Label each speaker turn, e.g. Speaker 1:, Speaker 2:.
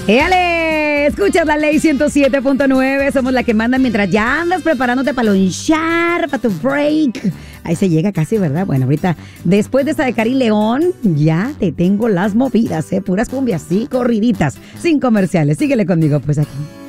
Speaker 1: ¡Éale! Escuchas la ley 107.9. Somos la que manda mientras ya andas preparándote para lonchar, para tu break. Ahí se llega casi, ¿verdad? Bueno, ahorita, después de esta de Cari León, ya te tengo las movidas, puras cumbias, sí, corriditas, sin comerciales. Síguele conmigo, pues aquí.